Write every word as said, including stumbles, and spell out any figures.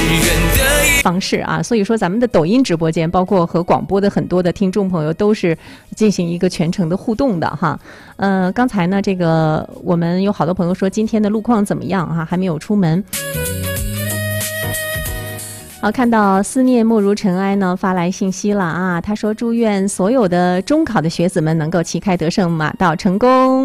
方式啊，所以说咱们的抖音直播间，包括和广播的很多的听众朋友，都是进行一个全程的互动的哈。呃，刚才呢，这个我们有好多朋友说今天的路况怎么样哈，还没有出门。好，看到思念莫如尘埃呢发来信息了啊，他说祝愿所有的中考的学子们能够旗开得胜，马到成功。